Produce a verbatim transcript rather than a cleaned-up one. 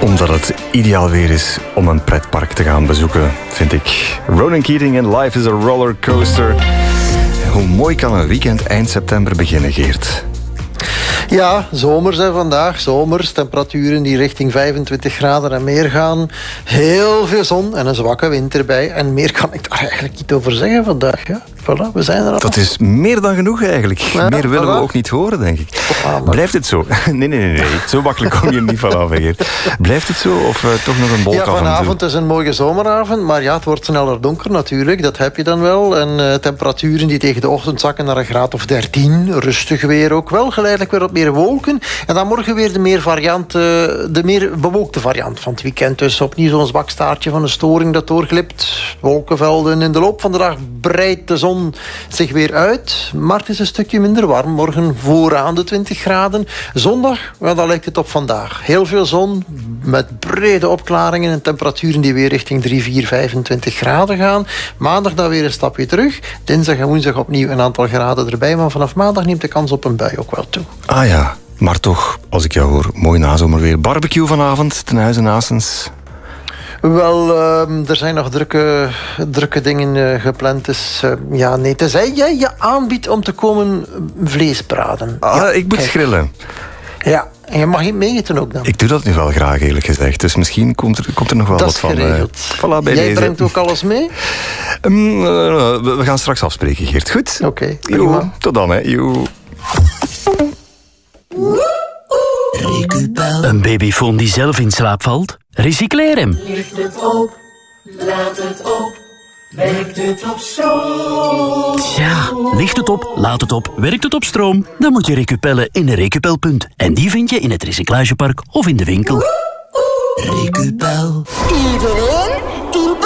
Omdat het ideaal weer is om een pretpark te gaan bezoeken, vind ik. Ronan Keating en Life is a Rollercoaster. Hoe mooi kan een weekend eind september beginnen, Geert? Ja, zomers hè, vandaag. Zomers, temperaturen die richting vijfentwintig graden en meer gaan. Heel veel zon en een zwakke wind erbij. En meer kan ik daar eigenlijk niet over zeggen vandaag. Ja. Voilà, we zijn er al. Dat is meer dan genoeg eigenlijk. Ja, meer willen voilà. we ook niet horen, denk ik. Ah, maar... Blijft het zo? Nee, nee, nee, nee. Zo makkelijk kom je er niet vanaf, Geert. Blijft het zo of uh, toch nog een wolk Ja, af en toe? vanavond is een mooie zomeravond, maar ja, het wordt sneller donker natuurlijk. Dat heb je dan wel. En uh, temperaturen die tegen de ochtend zakken naar een graad of dertien. Rustig weer ook. Wel geleidelijk weer wat meer wolken. En dan morgen weer de meer, variant, uh, de meer bewolkte variant van het weekend. Dus opnieuw zo'n zwak staartje van een storing dat doorglipt. Wolkenvelden. In de loop van de dag breidt de zon zich weer uit. Maar het is een stukje minder warm. Morgen vooraan de twintig graden. Zondag, well, dan lijkt het op vandaag. Heel veel zon met brede opklaringen en temperaturen die weer richting drie, vier, vijfentwintig graden gaan. Maandag dan weer een stapje terug. Dinsdag en woensdag opnieuw een aantal graden erbij. Maar vanaf maandag neemt de kans op een bui ook wel toe. Ah ja, maar toch, als ik jou hoor, mooi nazomerweer. Barbecue vanavond, ten huize Naastens. Wel, uh, er zijn nog drukke, drukke dingen uh, gepland. Dus uh, ja, nee, tenzij jij je aanbiedt om te komen vlees braden. Ah, ja, ik moet kijk. grillen. Ja, en je mag niet meeeten ook dan. Ik doe dat nu wel graag, eerlijk gezegd. Dus misschien komt er, komt er nog wel dat wat is van. geregeld. Uh, voilà, bij jij deze. brengt ook alles mee? Um, uh, we, we gaan straks afspreken, Geert. Goed? Oké, okay, prima. Tot dan, hè. Joe. Recupel. Een babyfoon die zelf in slaap valt? Recycleer hem. Licht het op, laat het op, werkt het op stroom. Tja, licht het op, laat het op, werkt het op stroom? Dan moet je recupellen in een recupelpunt. En die vind je in het recyclagepark of in de winkel. Recupel. Iedereen